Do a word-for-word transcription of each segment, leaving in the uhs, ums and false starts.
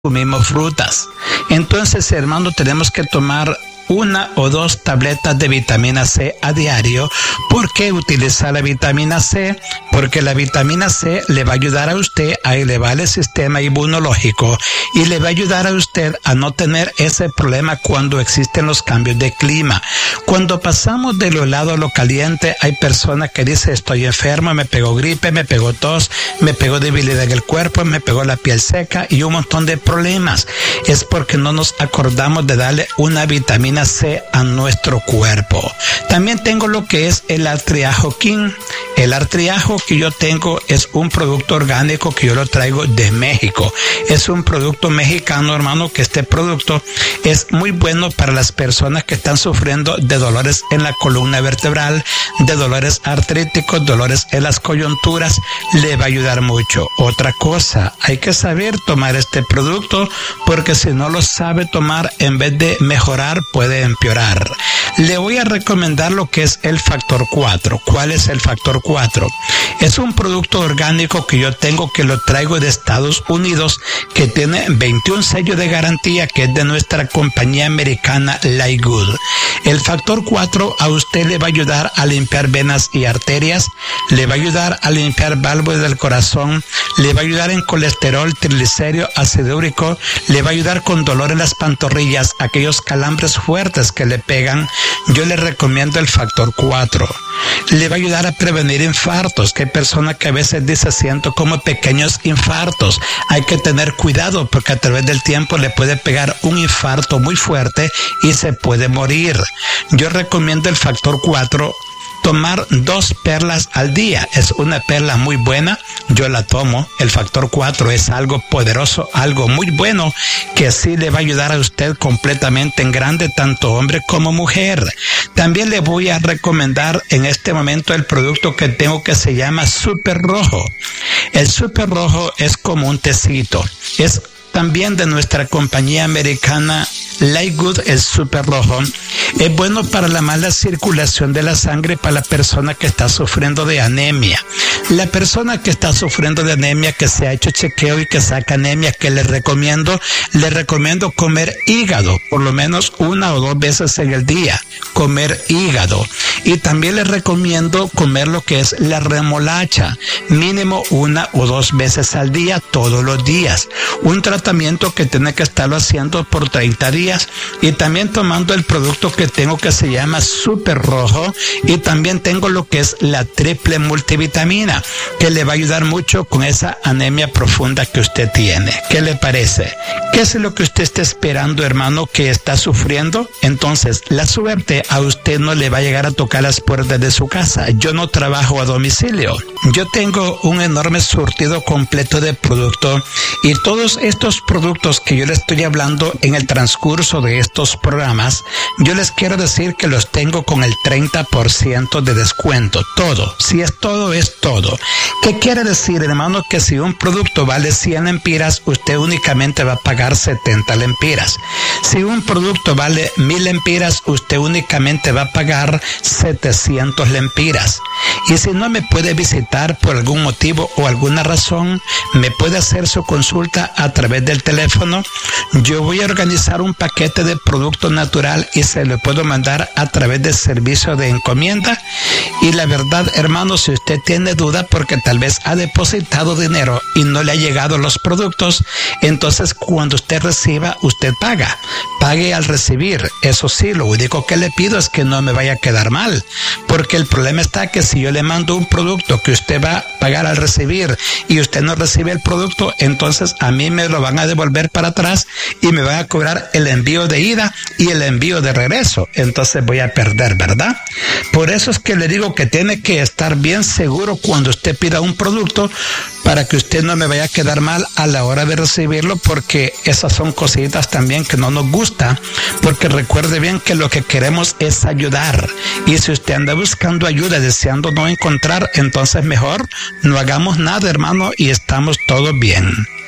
consumimos frutas. Entonces, hermano, tenemos que tomar una o dos tabletas de vitamina C a diario. ¿Por qué utilizar la vitamina C? Porque la vitamina C le va a ayudar a usted a elevar el sistema inmunológico y le va a ayudar a usted a no tener ese problema cuando existen los cambios de clima. Cuando pasamos de lo helado a lo caliente, hay personas que dicen: estoy enfermo, me pegó gripe, me pegó tos, me pegó debilidad en el cuerpo, me pegó la piel seca y un montón de problemas. Es porque no nos acordamos de darle una vitamina C a nuestro cuerpo. También tengo lo que es el artriajoquín. El artriajo que yo tengo es un producto orgánico que yo lo traigo de México. Es un producto mexicano, hermano, que este producto es muy bueno para las personas que están sufriendo de dolores en la columna vertebral, de dolores artríticos, dolores en las coyunturas. Le va a ayudar mucho. Otra cosa, hay que saber tomar este producto, porque si no lo sabe tomar, en vez de mejorar, puede empeorar. Le voy a recomendar lo que es el factor cuatro. ¿Cuál es el factor cuatro? Es un producto orgánico que yo tengo, que lo traigo de Estados Unidos, que tiene veintiún sellos de garantía, que es de nuestra compañía americana Light Good. El factor cuatro a usted le va a ayudar a limpiar venas y arterias, le va a ayudar a limpiar válvulas del corazón, le va a ayudar en colesterol, triglicéridos, ácido úrico, le va a ayudar con dolor en las pantorrillas, aquellos calambres fuertes que le pegan. Yo le recomiendo el factor cuatro. Le va a ayudar a prevenir infartos, que hay personas que a veces dicen: siento como pequeños infartos. Hay que tener cuidado, porque a través del tiempo le puede pegar un infarto muy fuerte y se puede morir. Yo recomiendo el factor cuatro. Tomar dos perlas al día. Es una perla muy buena, yo la tomo. El factor cuatro es algo poderoso, algo muy bueno, que sí le va a ayudar a usted completamente en grande, tanto hombre como mujer. También le voy a recomendar en este momento el producto que tengo, que se llama Super Rojo. El Super Rojo es como un tecito, es también de nuestra compañía americana Light Good. El Super Rojo es bueno para la mala circulación de la sangre, para la persona que está sufriendo de anemia. La persona que está sufriendo de anemia, que se ha hecho chequeo y que saca anemia, que le recomiendo, le recomiendo comer hígado, por lo menos una o dos veces en el día, comer hígado. Y también le recomiendo comer lo que es la remolacha, mínimo una o dos veces al día, todos los días. Un tratamiento que tiene que estarlo haciendo por treinta días, y también tomando el producto que tengo, que se llama Super Rojo, y también tengo lo que es la triple multivitamina, que le va a ayudar mucho con esa anemia profunda que usted tiene. ¿Qué le parece? ¿Qué es lo que usted está esperando, hermano, que está sufriendo? Entonces, la suerte a usted no le va a llegar a tocar las puertas de su casa. Yo no trabajo a domicilio. Yo tengo un enorme surtido completo de producto, y todos estos productos que yo le estoy hablando en el transcurso de estos programas, yo les quiero decir que los tengo con el treinta por ciento de descuento. Todo. Si es todo, es todo. ¿Qué quiere decir, hermano? Que si un producto vale cien lempiras, usted únicamente va a pagar setenta lempiras. Si un producto vale mil lempiras, usted únicamente va a pagar setecientos lempiras. Y si no me puede visitar por algún motivo o alguna razón, me puede hacer su consulta a través del teléfono. Yo voy a organizar un paquete de producto natural y se lo puedo mandar a través del servicio de encomienda. Y la verdad, hermano, si usted tiene duda porque tal vez ha depositado dinero y no le ha llegado los productos, entonces cuando usted reciba, usted paga. Pague al recibir. Eso sí, lo único que le pido es que no me vaya a quedar mal, porque el problema está que si yo le mando un producto que usted va a pagar al recibir y usted no recibe el producto, entonces a mí me lo van a devolver para atrás y me van a cobrar el envío de ida y el envío de regreso. Entonces voy a perder, ¿verdad? Por eso es que le digo que tiene que estar bien seguro cuando usted pida un producto, para que usted no me vaya a quedar mal a la hora de recibirlo, porque esas son cositas también que no nos gusta, porque recuerde bien que lo que queremos es ayudar, y si usted anda buscando ayuda deseando no encontrar, entonces mejor no hagamos nada, hermano, y estamos todos bien.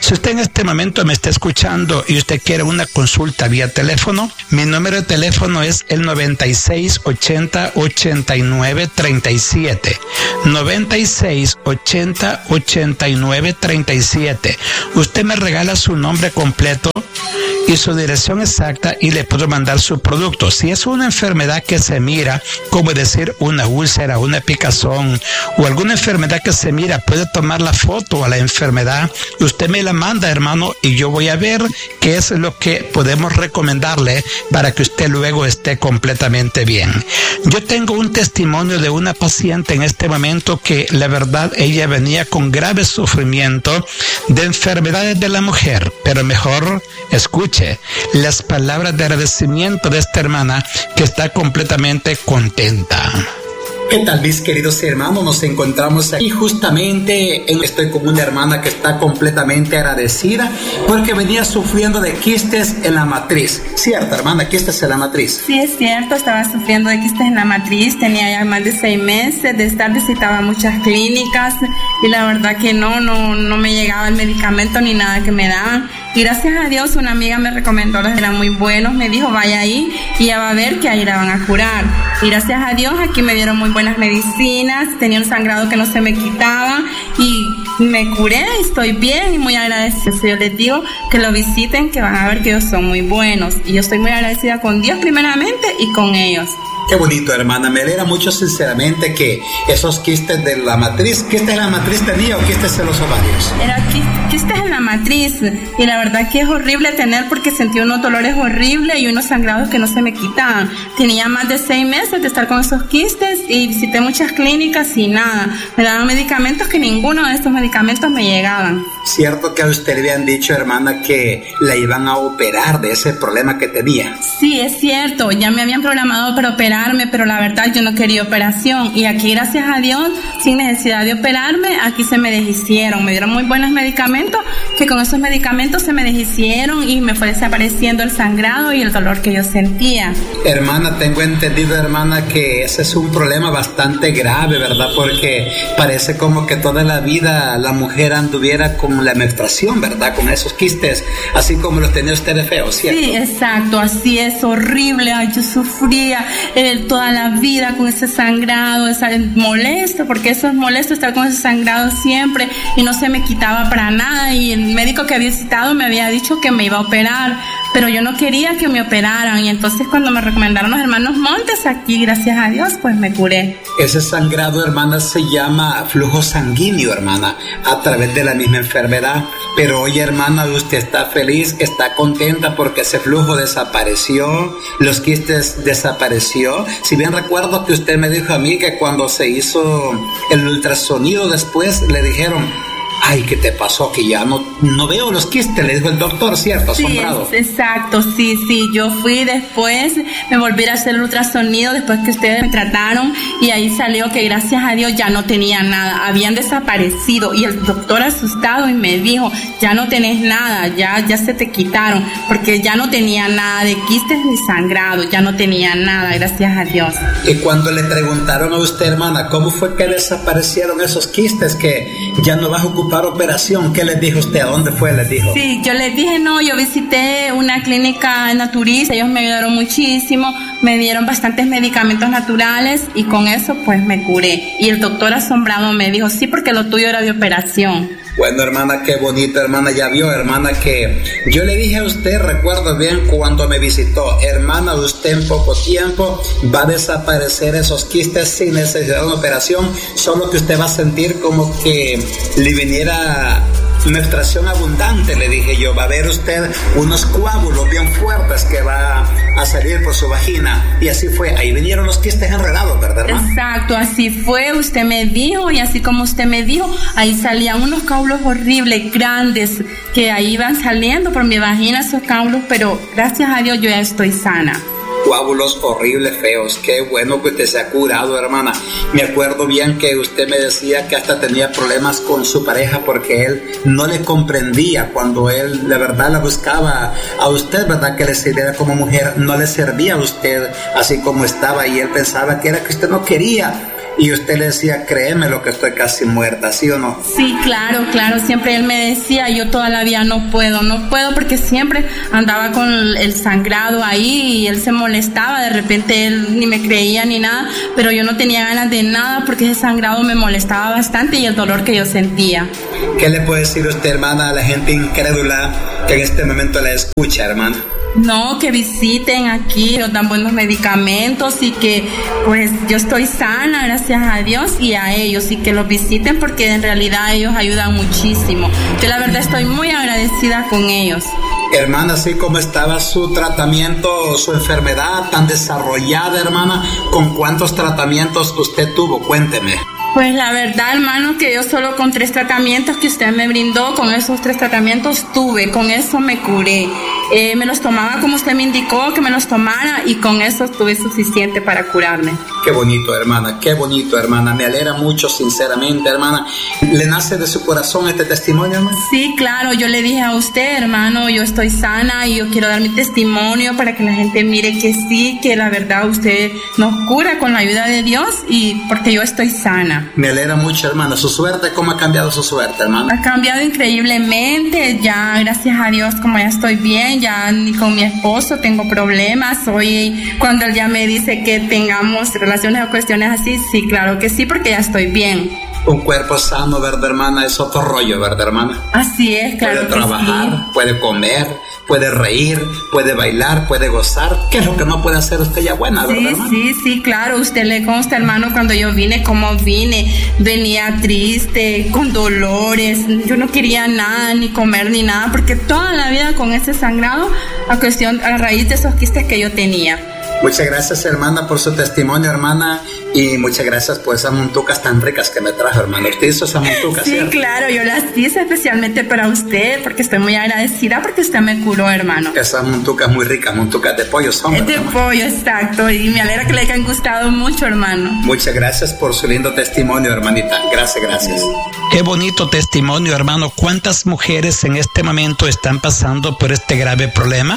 Si usted en este momento me está escuchando y usted quiere una consulta vía teléfono, mi número de teléfono es el noventa y seis ochenta ochenta y nueve treinta y siete. noventa y seis ochenta ochenta y nueve treinta y siete. Usted me regala su nombre completo y su dirección exacta y le puedo mandar su producto. Si es una enfermedad que se mira, como decir una úlcera, una picazón o alguna enfermedad que se mira, puede tomar la foto a la enfermedad, usted me la manda, hermano, y yo voy a ver qué es lo que podemos recomendarle para que usted luego esté completamente bien. Yo tengo un testimonio de una paciente en este momento que la verdad ella venía con grave sufrimiento de enfermedades de la mujer, pero mejor escuche las palabras de agradecimiento de esta hermana que está completamente contenta. ¿Qué tal, mis queridos hermanos? Nos encontramos aquí justamente, en, estoy con una hermana que está completamente agradecida porque venía sufriendo de quistes en la matriz. ¿Cierto, hermana? ¿Quistes en la matriz? Sí, es cierto, estaba sufriendo de quistes en la matriz, tenía ya más de seis meses de estar, visitaba muchas clínicas y la verdad que no, no, no me llegaba el medicamento ni nada que me daban. Y gracias a Dios una amiga me recomendó, los eran muy buenos, me dijo vaya ahí y ya va a ver que ahí la van a curar. Y gracias a Dios aquí me dieron muy buenas medicinas, tenía un sangrado que no se me quitaba y me curé, estoy bien y muy agradecida. Yo les digo que lo visiten, que van a ver que ellos son muy buenos y yo estoy muy agradecida con Dios primeramente y con ellos. Qué bonito, hermana. Me alegra mucho sinceramente que esos quistes de la matriz, ¿quistes en la matriz tenía o quistes en los ovarios? Era quistes en la matriz y la verdad que es horrible tener porque sentí unos dolores horribles y unos sangrados que no se me quitaban. Tenía más de seis meses de estar con esos quistes y visité muchas clínicas y nada. Me daban medicamentos que ninguno de estos medicamentos me llegaban. ¿Cierto que a usted le habían dicho, hermana, que la iban a operar de ese problema que tenía? Sí, es cierto. Ya me habían programado para operarme, pero la verdad yo no quería operación. Y aquí, gracias a Dios, sin necesidad de operarme, aquí se me deshicieron. Me dieron muy buenos medicamentos, que con esos medicamentos se me deshicieron y me fue desapareciendo el sangrado y el dolor que yo sentía. Hermana, tengo entendido, hermana, que ese es un problema bastante grave, ¿verdad? Porque parece como que toda la vida la mujer anduviera con la menstruación, ¿verdad? Con esos quistes, así como los tenía usted de feo, ¿cierto? Sí, exacto, así es, horrible. Ay, yo sufría eh, toda la vida con ese sangrado, es molesto, porque eso es molesto estar con ese sangrado siempre y no se me quitaba para nada y el médico que había visitado me había dicho que me iba a operar, pero yo no quería que me operaran y entonces cuando me recomendaron los hermanos Montes aquí, gracias a Dios, pues me curé. Ese sangrado, hermana, se llama flujo sanguíneo, hermana, a través de la misma enfermedad, pero hoy, hermana, usted está feliz, está contenta porque ese flujo desapareció, los quistes desapareció. Si bien recuerdo que usted me dijo a mí que cuando se hizo el ultrasonido después le dijeron: ay, ¿qué te pasó? Que ya no, no veo los quistes, le dijo el doctor, ¿cierto? Asombrado. Sí, exacto, sí, sí. Yo fui después, me volví a hacer el ultrasonido después que ustedes me trataron y ahí salió que gracias a Dios ya no tenía nada, habían desaparecido y el doctor asustado y me dijo: ya no tenés nada, ya, ya se te quitaron, porque ya no tenía nada de quistes ni sangrado, ya no tenía nada, gracias a Dios. Y cuando le preguntaron a usted, hermana, ¿cómo fue que desaparecieron esos quistes que ya no vas a ocupar operación? ¿Qué les dijo usted? ¿A dónde fue? Les dijo. Sí, yo les dije, no, yo visité una clínica naturista, ellos me ayudaron muchísimo, me dieron bastantes medicamentos naturales y con eso pues me curé. Y el doctor asombrado me dijo, sí, porque lo tuyo era de operación. Bueno, hermana, qué bonito, hermana, ya vio, hermana, que yo le dije a usted, recuerdo bien cuando me visitó, hermana, usted en poco tiempo va a desaparecer esos quistes sin necesidad de una operación, solo que usted va a sentir como que le viniera menstruación abundante, le dije yo, va a ver usted unos coágulos bien fuertes que va a salir por su vagina, y así fue, ahí vinieron los quistes enredados, ¿verdad, hermano? Exacto, así fue, usted me dijo, y así como usted me dijo, ahí salían unos coágulos horribles, grandes, que ahí iban saliendo por mi vagina esos coágulos, pero gracias a Dios yo ya estoy sana. Coágulos horribles, feos. Qué bueno que usted se ha curado, hermana. Me acuerdo bien que usted me decía que hasta tenía problemas con su pareja porque él no le comprendía cuando él, la verdad, la buscaba a usted, ¿verdad? Que le sirviera como mujer, no le servía a usted así como estaba y él pensaba que era que usted no quería y usted le decía, créeme lo que estoy casi muerta, ¿sí o no? Sí, claro, claro, siempre él me decía, yo todavía no puedo, no puedo, porque siempre andaba con el sangrado ahí y él se molestaba, de repente él ni me creía ni nada, pero yo no tenía ganas de nada porque ese sangrado me molestaba bastante y el dolor que yo sentía. ¿Qué le puede decir usted, hermana, a la gente incrédula que en este momento la escucha, hermana? No, que visiten aquí, nos dan buenos medicamentos y que pues yo estoy sana, gracias a Dios y a ellos, y que los visiten porque en realidad ellos ayudan muchísimo. Yo la verdad estoy muy agradecida con ellos. Hermana, así como estaba su tratamiento, su enfermedad tan desarrollada, hermana, ¿con cuántos tratamientos usted tuvo? Cuénteme. Pues la verdad, hermano, que yo solo con tres tratamientos que usted me brindó, con esos tres tratamientos tuve, con eso me curé. Eh, me los tomaba como usted me indicó que me los tomara y con eso tuve suficiente para curarme. Qué bonito, hermana, qué bonito, hermana. Me alegra mucho, sinceramente, hermana. ¿Le nace de su corazón este testimonio, hermana? Sí, claro, yo le dije a usted, hermano, yo estoy sana y yo quiero dar mi testimonio para que la gente mire que sí, que la verdad usted nos cura con la ayuda de Dios y porque yo estoy sana. Me alegra mucho, hermana. ¿Su suerte? ¿Cómo ha cambiado su suerte, hermana? Ha cambiado increíblemente. Ya, gracias a Dios, como ya estoy bien, ya ni con mi esposo tengo problemas. Hoy, cuando él ya me dice que tengamos relaciones o cuestiones así, sí, claro que sí, porque ya estoy bien. Un cuerpo sano, ¿verdad, hermana? Es otro rollo, ¿verdad, hermana? Así es, claro. Puede trabajar, sí. Puede comer, puede reír, puede bailar, puede gozar. ¿Qué es lo que no puede hacer usted ya buena, verdad, sí, hermana? Sí, sí, claro. Usted le consta, hermano, cuando yo vine, cómo vine. Venía triste, con dolores. Yo no quería nada, ni comer, ni nada, porque toda la vida con ese sangrado, a cuestión, a raíz de esos quistes que yo tenía. Muchas gracias, hermana, por su testimonio, hermana, y muchas gracias por esas montucas tan ricas que me trajo, hermana. Usted hizo esas montucas, sí, ¿cierto? Claro, yo las hice especialmente para usted, porque estoy muy agradecida porque usted me curó, hermano. Esas montucas muy ricas, montucas de pollo son, Es de hermano? pollo, exacto, y me alegra que le hayan gustado mucho, hermano. Muchas gracias por su lindo testimonio, hermanita. Gracias, gracias. Qué bonito testimonio, hermano. ¿Cuántas mujeres en este momento están pasando por este grave problema?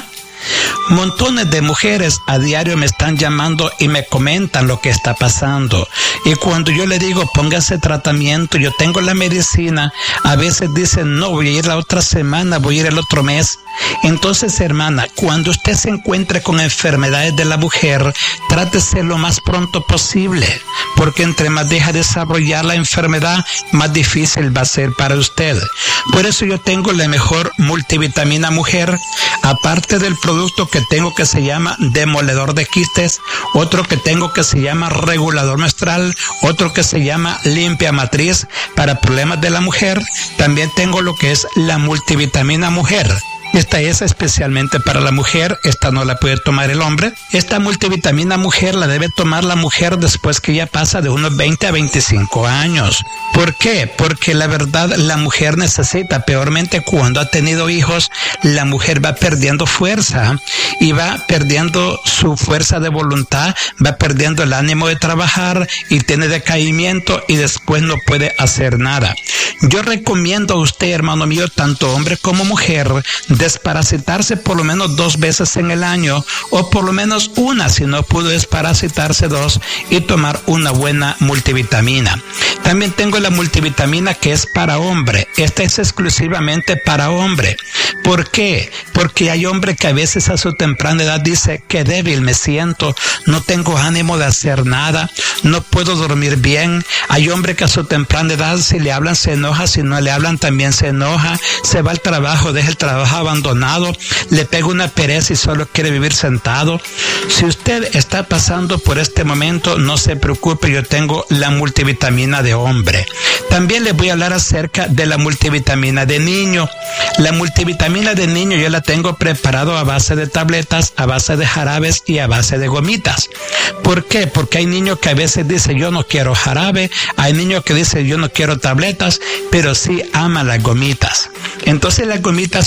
Montones de mujeres a diario me están llamando y me comentan lo que está pasando. Y cuando yo le digo, póngase tratamiento, yo tengo la medicina, a veces dicen, no, voy a ir la otra semana, voy a ir el otro mes. Entonces, hermana, cuando usted se encuentre con enfermedades de la mujer, trátese lo más pronto posible, porque entre más deja desarrollar la enfermedad, más difícil va a ser para usted. Por eso yo tengo la mejor multivitamina mujer, aparte del producto que tengo que se llama demoledor de quistes, otro que tengo que se llama regulador menstrual, otro que se llama limpia matriz para problemas de la mujer. También tengo lo que es la multivitamina mujer. Esta es especialmente para la mujer, esta no la puede tomar el hombre. Esta multivitamina mujer la debe tomar la mujer después que ya pasa de unos veinte a veinticinco años. ¿Por qué? Porque la verdad la mujer necesita, peormente cuando ha tenido hijos, la mujer va perdiendo fuerza y va perdiendo su fuerza de voluntad, va perdiendo el ánimo de trabajar y tiene decaimiento y después no puede hacer nada. Yo recomiendo a usted, hermano mío, tanto hombre como mujer, desparasitarse por lo menos dos veces en el año o por lo menos una, si no pudo desparasitarse dos, y tomar una buena multivitamina. También tengo la multivitamina que es para hombre. Esta es exclusivamente para hombre. ¿Por qué? Porque hay hombre que a veces a su temprana edad dice, qué débil me siento, no tengo ánimo de hacer nada, no puedo dormir bien. Hay hombre que a su temprana edad si le hablan se enoja, si no le hablan también se enoja, se va al trabajo, deja el trabajo abandonado, le pega una pereza y solo quiere vivir sentado. Si usted está pasando por este momento, no se preocupe, yo tengo la multivitamina de hombre. También les voy a hablar acerca de la multivitamina de niño. La multivitamina de niño yo la tengo preparado a base de tabletas, a base de jarabes y a base de gomitas. ¿Por qué? Porque hay niños que a veces dicen yo no quiero jarabe, hay niños que dicen yo no quiero tabletas, pero sí aman las gomitas. Entonces las gomitas son masticadas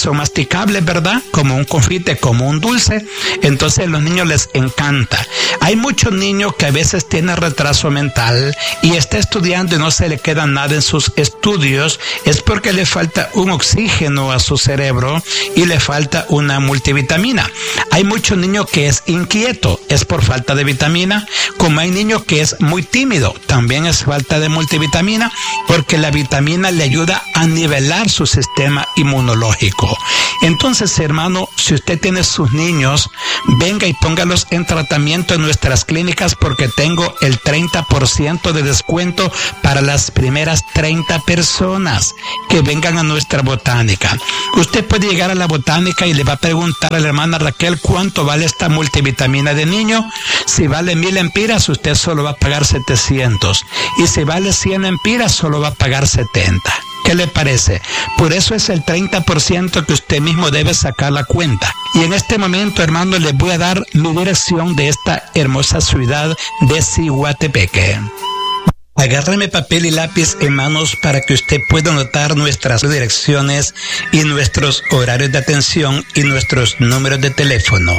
masticables, ¿verdad? Como un confite, como un dulce. Entonces a los niños les encanta. Hay muchos niños que a veces tienen retraso mental y está estudiando y no se le queda nada en sus estudios. Es porque le falta un oxígeno a su cerebro y le falta una multivitamina. Hay muchos niños que es inquieto, es por falta de vitamina. Como hay niños que es muy tímido, también es falta de multivitamina, porque la vitamina le ayuda a nivelar su sistema inmunológico. Entonces, hermano, si usted tiene sus niños, venga y póngalos en tratamiento en nuestras clínicas, porque tengo el treinta por ciento de descuento para las primeras treinta personas que vengan a nuestra botánica. Usted puede llegar a la botánica y le va a preguntar a la hermana Raquel cuánto vale esta multivitamina de niño. Si vale mil empiras, usted solo va a pagar setecientos. Y si vale cien empiras, solo va a pagar setenta. ¿Qué le parece? Por eso es el treinta por ciento que usted mismo debe sacar la cuenta. Y en este momento, hermano, les voy a dar mi dirección de esta hermosa ciudad de Ciguatepeque. Agárreme papel y lápiz en manos para que usted pueda anotar nuestras direcciones y nuestros horarios de atención y nuestros números de teléfono.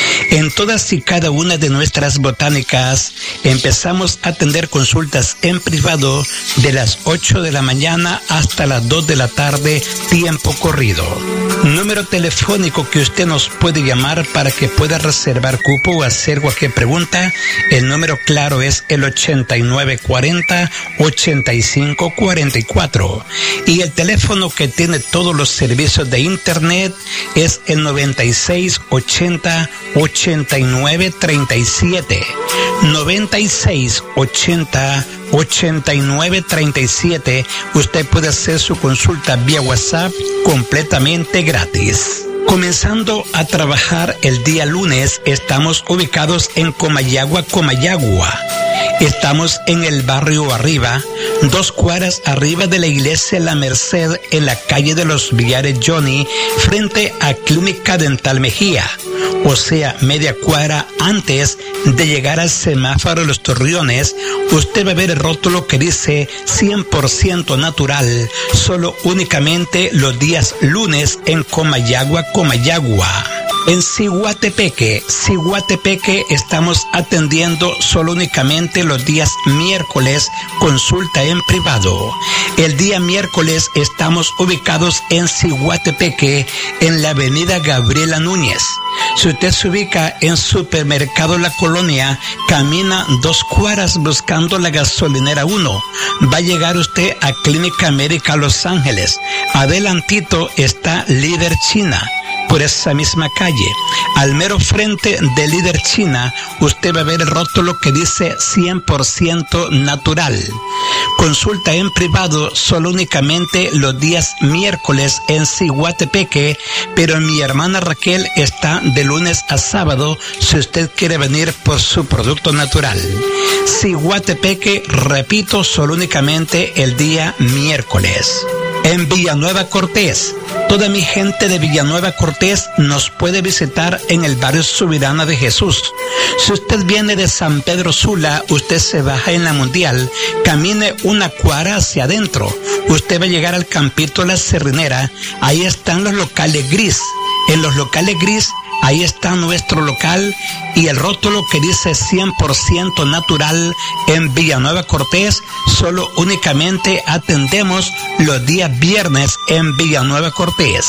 En todas y cada una de nuestras botánicas empezamos a atender consultas en privado de las ocho de la mañana hasta las dos de la tarde, tiempo corrido. Número telefónico que usted nos puede llamar para que pueda reservar cupo o hacer cualquier pregunta. El número claro es el ochenta y nueve cuarenta ochenta y cinco cuarenta y cuatro, y el teléfono que tiene todos los servicios de internet es el noventa y seis ochenta ochenta y nueve treinta y siete, noventa y seis ochenta ochenta y nueve treinta y siete. Usted puede hacer su consulta vía WhatsApp completamente gratis. Comenzando a trabajar el día lunes, estamos ubicados en Comayagua, Comayagua. Estamos en el barrio Arriba, dos cuadras arriba de la iglesia La Merced, en la calle de los Villares Johnny, frente a Clínica Dental Mejía. O sea, media cuadra antes de llegar al semáforo de los Torreones, usted va a ver el rótulo que dice cien por ciento natural, solo únicamente los días lunes en Comayagua, Comayagua. En Ciguatepeque, Ciguatepeque estamos atendiendo solo únicamente los días miércoles, consulta en privado. El día miércoles estamos ubicados en Ciguatepeque, en la avenida Gabriela Núñez. Si usted se ubica en Supermercado La Colonia, camina dos cuadras buscando la gasolinera uno. Va a llegar usted a Clínica América Los Ángeles. Adelantito está Líder China. Por esa misma calle, al mero frente de Líder China, usted va a ver el rótulo que dice cien por ciento natural. Consulta en privado solo únicamente los días miércoles en Ciguatepeque, pero mi hermana Raquel está de lunes a sábado si usted quiere venir por su producto natural. Ciguatepeque, repito, solo únicamente el día miércoles. En Villanueva Cortés, toda mi gente de Villanueva Cortés nos puede visitar en el barrio Subirana de Jesús. Si usted viene de San Pedro Sula, usted se baja en la Mundial, camine una cuadra hacia adentro. Usted va a llegar al Campito La Cerrinera, ahí están los locales gris. En los locales gris, ahí está nuestro local y el rótulo que dice cien por ciento natural en Villanueva Cortés. Solo únicamente atendemos los días viernes en Villanueva Cortés.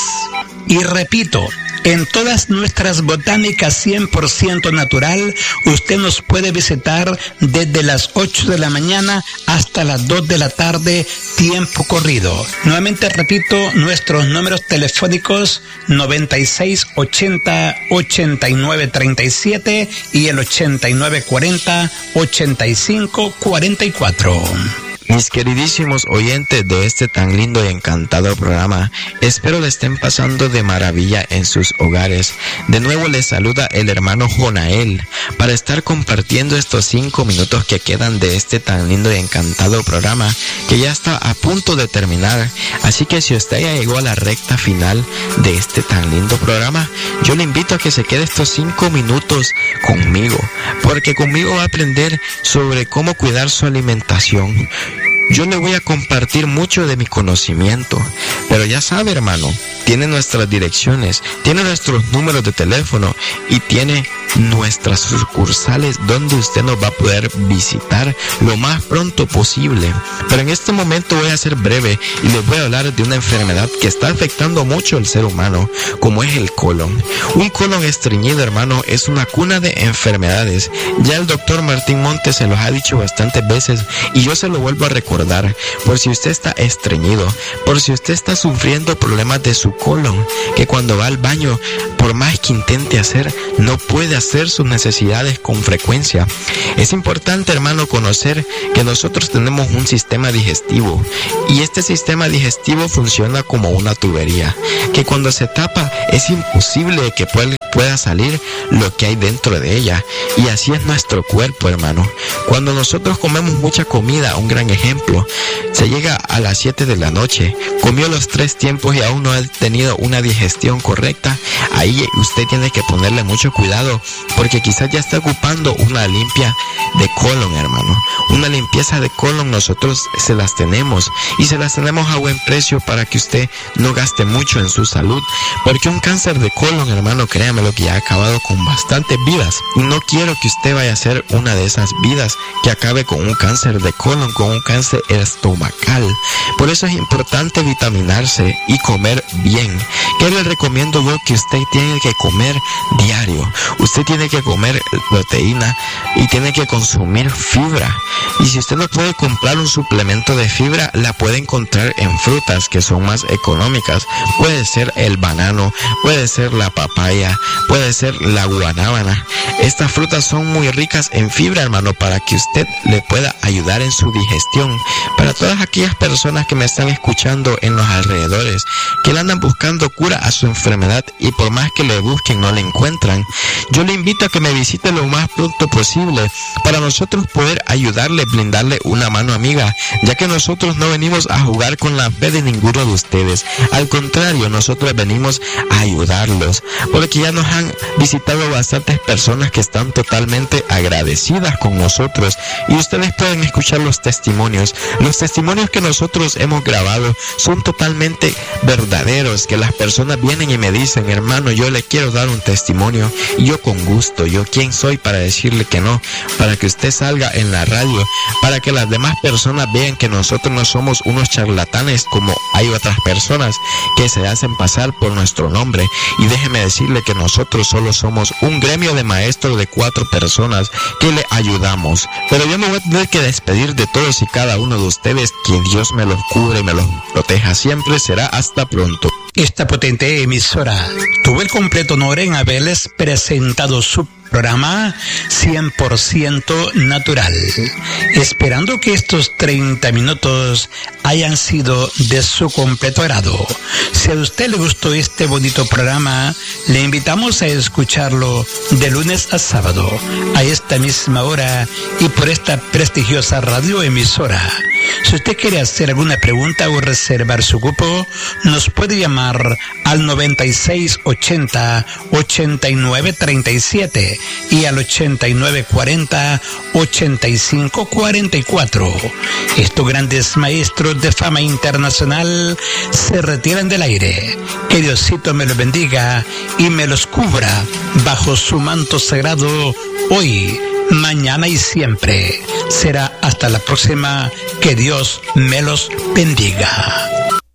Y repito, en todas nuestras botánicas cien por ciento natural, usted nos puede visitar desde las ocho de la mañana hasta las dos de la tarde, tiempo corrido. Nuevamente repito, nuestros números telefónicos noventa y seis ochenta ochenta y nueve treinta y siete y el ochenta y nueve cuarenta ochenta y cinco cuarenta y cuatro. Mis queridísimos oyentes de este tan lindo y encantador programa, espero le estén pasando de maravilla en sus hogares. De nuevo les saluda el hermano Jonael para estar compartiendo estos cinco minutos que quedan de este tan lindo y encantador programa que ya está a punto de terminar. Así que si usted ya llegó a la recta final de este tan lindo programa, yo le invito a que se quede estos cinco minutos conmigo, porque conmigo va a aprender sobre cómo cuidar su alimentación. yo le voy a compartir mucho de mi conocimiento. Pero ya sabe, hermano, tiene nuestras direcciones, tiene nuestros números de teléfono y tiene nuestras sucursales donde usted nos va a poder visitar lo más pronto posible. Pero en este momento voy a ser breve y les voy a hablar de una enfermedad que está afectando mucho al ser humano, como es el colon. Un colon estreñido, hermano, es una cuna de enfermedades. Ya el doctor Martín Montes se los ha dicho bastantes veces y yo se lo vuelvo a recordar. Por si usted está estreñido, por si usted está sufriendo problemas de su colon, que cuando va al baño, por más que intente hacer, no puede hacer sus necesidades con frecuencia. Es importante, hermano, conocer que nosotros tenemos un sistema digestivo y este sistema digestivo funciona como una tubería, que cuando se tapa es imposible que pueda pueda salir lo que hay dentro de ella. Y así es nuestro cuerpo, hermano. Cuando nosotros comemos mucha comida, un gran ejemplo, se llega a las siete de la noche, comió los tres tiempos y aún no ha tenido una digestión correcta, ahí usted tiene que ponerle mucho cuidado, porque quizás ya está ocupando una limpia de colon, hermano. Una limpieza de colon nosotros se las tenemos y se las tenemos a buen precio para que usted no gaste mucho en su salud, porque un cáncer de colon, hermano, créame lo que ya ha acabado con bastantes vidas. Y no quiero que usted vaya a ser una de esas vidas que acabe con un cáncer de colon, con un cáncer estomacal. Por eso es importante vitaminarse y comer bien. ¿Qué le recomiendo yo? Que usted tiene que comer diario. Usted tiene que comer proteína y tiene que consumir fibra. Y si usted no puede comprar un suplemento de fibra, la puede encontrar en frutas que son más económicas. Puede ser el banano, puede ser la papaya, puede ser la guanábana. Estas frutas son muy ricas en fibra, hermano, para que usted le pueda ayudar en su digestión. Para todas aquellas personas que me están escuchando en los alrededores, que le andan buscando cura a su enfermedad y por más que le busquen no le encuentran, yo le invito a que me visite lo más pronto posible para nosotros poder ayudarle, brindarle una mano amiga, ya que nosotros no venimos a jugar con la fe de ninguno de ustedes. Al contrario, nosotros venimos a ayudarlos, porque ya nos han visitado bastantes personas que están totalmente agradecidas con nosotros y ustedes pueden escuchar los testimonios. Los testimonios que nosotros hemos grabado son totalmente verdaderos, que las personas vienen y me dicen: hermano, yo le quiero dar un testimonio, y yo con gusto, yo quién soy para decirle que no, para que usted salga en la radio, para que las demás personas vean que nosotros no somos unos charlatanes como hay otras personas que se hacen pasar por nuestro nombre. Y déjeme decirle que nosotros solo somos un gremio de maestros de cuatro personas que le ayudamos. Pero yo me voy a tener que despedir de todos y cada uno de ustedes. Que Dios me los cubre y me los proteja siempre. Será hasta pronto. Esta potente emisora tuvo el completo honor en haberles presentado su programa cien por ciento natural, esperando que estos treinta minutos hayan sido de su completo agrado. Si a usted le gustó este bonito programa, le invitamos a escucharlo de lunes a sábado a esta misma hora y por esta prestigiosa radioemisora. Si usted quiere hacer alguna pregunta o reservar su cupo, nos puede llamar al noventa y seis ochenta ochenta y nueve treinta y siete y al ochenta y nueve cuarenta ochenta y cinco cuarenta y cuatro. Estos grandes maestros de fama internacional se retiran del aire. Que Diosito me los bendiga y me los cubra bajo su manto sagrado hoy, mañana y siempre. Será hasta la próxima. Que Dios me los bendiga.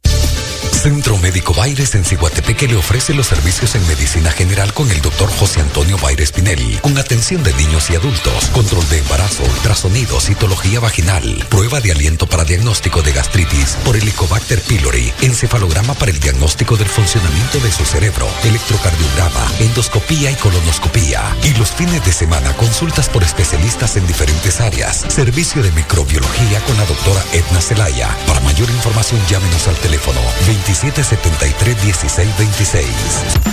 Centro Médico Baires en Ciguatepeque le ofrece los servicios en medicina general con el doctor José Antonio Baires Pinelli, con atención de niños y adultos, control de embarazo, ultrasonido, citología vaginal, prueba de aliento para diagnóstico de gastritis por Helicobacter pylori, encefalograma para el diagnóstico del funcionamiento de su cerebro, electrocardiograma, endoscopía y colonoscopía. Y los fines de semana, consultas por especialistas en diferentes áreas, servicio de microbiología con la doctora Edna Zelaya. Para mayor información, llámenos al teléfono veintisiete setenta y tres dieciséis veintiséis.